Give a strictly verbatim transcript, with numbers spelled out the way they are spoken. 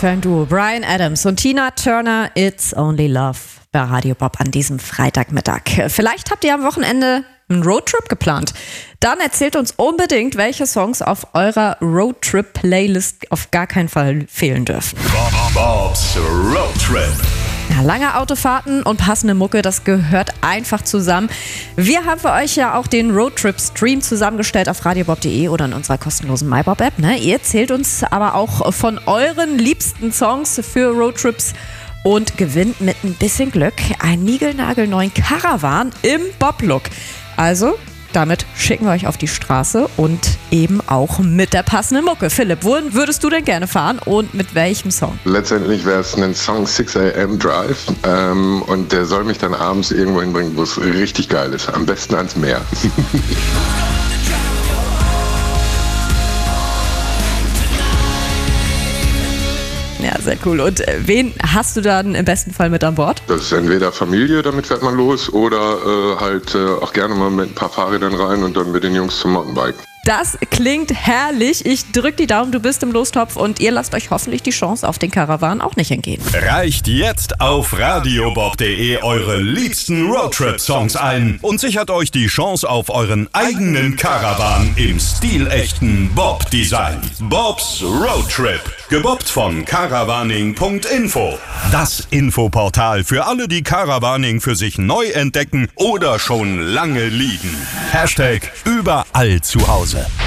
für ein Duo. Bryan Adams und Tina Turner, It's Only Love bei Radio Bob an diesem Freitagmittag. Vielleicht habt ihr am Wochenende einen Roadtrip geplant. Dann erzählt uns unbedingt, welche Songs auf eurer Roadtrip-Playlist auf gar keinen Fall fehlen dürfen. Bob's Roadtrip. Ja, lange Autofahrten und passende Mucke, das gehört einfach zusammen. Wir haben für euch ja auch den Roadtrip-Stream zusammengestellt auf radiobob punkt de oder in unserer kostenlosen MyBob-App. Ne? Ihr erzählt uns aber auch von euren liebsten Songs für Roadtrips und gewinnt mit ein bisschen Glück einen niegelnagelneuen Caravan im Bob-Look. Also, damit schicken wir euch auf die Straße und eben auch mit der passenden Mucke. Philipp, wohin würdest du denn gerne fahren und mit welchem Song? Letztendlich wäre es ein Song six a.m. Drive ähm, und der soll mich dann abends irgendwo hinbringen, wo es richtig geil ist. Am besten ans Meer. Ja, sehr cool. Und äh, wen hast du dann im besten Fall mit an Bord? Das ist entweder Familie, damit fährt man los, oder äh, halt äh, auch gerne mal mit ein paar Fahrrädern rein und dann mit den Jungs zum Mountainbike. Das klingt herrlich. Ich drück die Daumen, du bist im Lostopf und ihr lasst euch hoffentlich die Chance auf den Caravan auch nicht entgehen. Reicht jetzt auf radiobob punkt de eure liebsten Roadtrip-Songs ein und sichert euch die Chance auf euren eigenen Caravan im stilechten Bob-Design. Bob's Roadtrip, gebobbt von caravaning punkt info. Das Infoportal für alle, die Caravaning für sich neu entdecken oder schon lange lieben. Hashtag überall zu Hause.